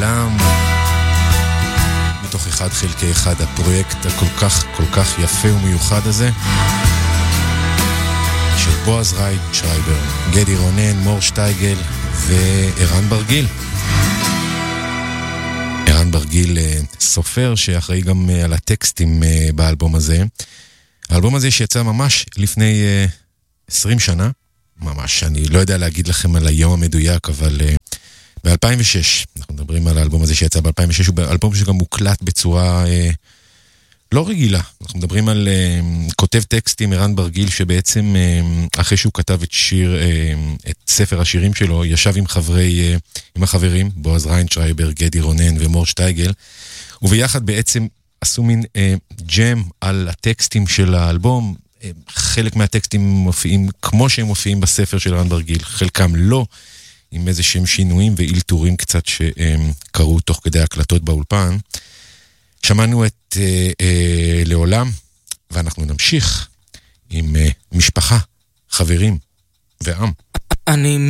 לעולם, מתוך 1/1, הפרויקט כל כך יפה ומיוחד הזה, של בועז ריינטרייבר, גדי רונן, מור שטייגל וערן ברגיל. ערן ברגיל סופר שאחראי גם על הטקסטים באלבום הזה. האלבום הזה שיצא ממש לפני 20 שנה, ממש, אני לא יודע להגיד לכם על היום המדויק, אבל ב-2006, אנחנו מדברים על האלבום הזה שיצא ב-2006, הוא אלבום שגם מוקלט בצורה לא רגילה. אנחנו מדברים על כותב טקסטים ערן ברגיל, שבעצם אחרי שהוא כתב את ספר השירים שלו, ישב עם החברים, בועז ריינטרייבר, גדי רונן ומור שטייגל, וביחד בעצם עשו מין ג'ם על הטקסטים של האלבום. חלק מהטקסטים מופיעים כמו שהם מופיעים בספר של ערן ברגיל, חלקם לא, עם איזה שהם שינויים ואילתורים קצת שקרו תוך כדי הקלטות באולפן. שמענו את לעולם, ואנחנו נמשיך עם משפחה, חברים ועם. אני